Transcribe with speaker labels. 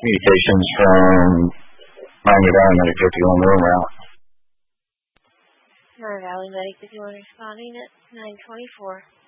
Speaker 1: Communications from Miami Valley Medic 51 room route.
Speaker 2: Miami Valley Medic 51 responding at 924.